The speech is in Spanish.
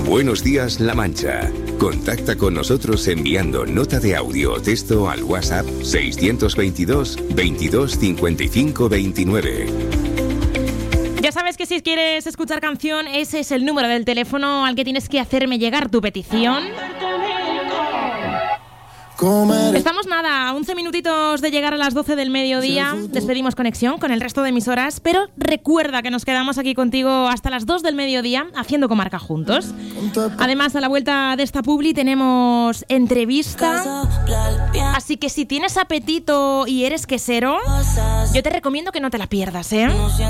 Buenos días, La Mancha. Contacta con nosotros enviando nota de audio o texto al WhatsApp 622 22 55 29. Ya sabes que si quieres escuchar canción, ese es el número del teléfono al que tienes que hacerme llegar tu petición. Estamos a 11 minutitos de llegar a las 12 del mediodía. Despedimos conexión con el resto de emisoras, pero recuerda que nos quedamos aquí contigo hasta las 2 del mediodía haciendo Comarca juntos. Además, a la vuelta de esta publi tenemos entrevista, así que si tienes apetito y eres quesero, yo te recomiendo que no te la pierdas, ¿eh?